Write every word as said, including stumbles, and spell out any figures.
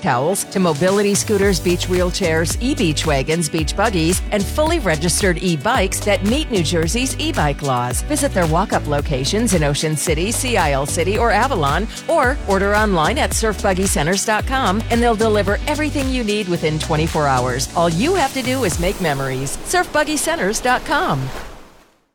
towels to mobility scooters, beach wheelchairs, e-beach wagons, beach buggies, and fully registered e-bikes that meet New Jersey's e-bike laws. Visit their walk-up locations in Ocean City, Sea Isle City, or Avalon, or order online at surf buggy centers dot com, and they'll deliver everything you need within twenty-four hours. All you have to do is make memories. surf buggy centers dot com.